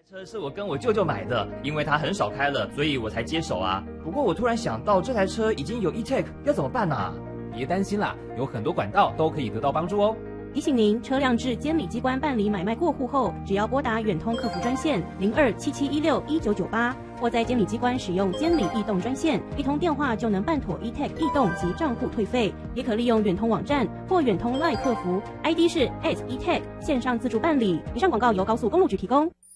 车是我跟我舅舅买的，因为他很少开了，所以我才接手啊。不过我突然想到，这台车已经有 e-tag， 要怎么办啊？ 别担心啦，有很多管道都可以得到帮助哦。 提醒您，车辆至监理机关办理买卖过户后，只要拨打远通客服专线0277161998，或在监理机关使用监理易动专线，一通电话就能办妥 e-tag 易动及账户退费。也可利用远通网站或远通 LINE 客服 ，ID 是 @etag 线上自助办理。以上广告由高速公路局提供。